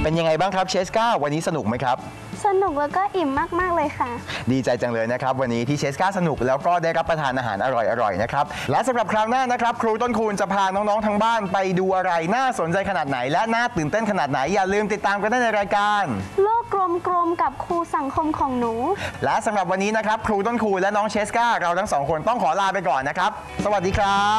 เป็นยังไงบ้างครับเชสก้าวันนี้สนุกไหมครับสนุกแล้วก็อิ่มมากๆเลยค่ะดีใจจังเลยนะครับวันนี้ที่เชสก้าสนุกแล้วก็ได้รับประทานอาหารอร่อยๆนะครับและสำหรับคราวหน้านะครับครูต้นคูณจะพาน้องๆทางบ้านไปดูอะไรน่าสนใจขนาดไหนและน่าตื่นเต้นขนาดไหนอย่าลืมติดตามกันได้ในรายการโลกกลมๆกับครูสังคมของหนูและสำหรับวันนี้นะครับครูต้นคูณและน้องเชสก้าเราทั้งสองคนต้องขอลาไปก่อนนะครับสวัสดีครับ